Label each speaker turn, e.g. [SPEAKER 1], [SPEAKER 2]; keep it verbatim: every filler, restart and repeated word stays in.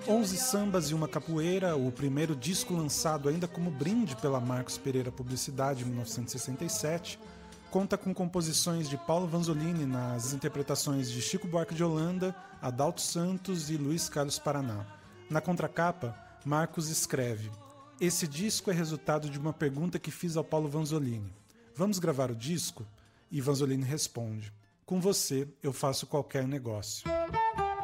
[SPEAKER 1] onze Sambas e uma Capoeira, o primeiro disco lançado ainda como brinde pela Marcos Pereira Publicidade em mil novecentos e sessenta e sete, conta com composições de Paulo Vanzolini nas interpretações de Chico Buarque de Holanda, Adalto Santos e Luiz Carlos Paraná. Na contracapa, Marcos escreve: "Esse disco é resultado de uma pergunta que fiz ao Paulo Vanzolini. Vamos gravar o disco?" E Vanzolini responde: "Com você eu faço qualquer negócio."